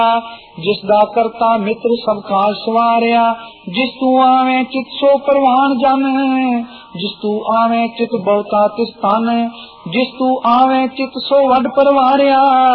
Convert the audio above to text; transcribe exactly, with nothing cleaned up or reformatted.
जिस दा करता मित्र सब खास सवारिया, जिस तू आवे चित सो परवान जन, जिस तू आवे चित बहुता तिस तन, जिस तू आवे चित सो वड परवारिया।